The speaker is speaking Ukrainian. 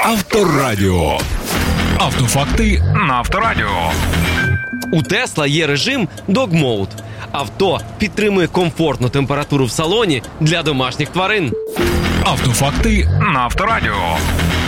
Авторадіо. Автофакти на Авторадіо. У Tesla є режим Dog Mode. Авто підтримує комфортну температуру в салоні для домашніх тварин. Автофакти на Авторадіо.